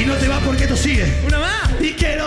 Y no te va porque esto sigue. ¿Una más? Y quiero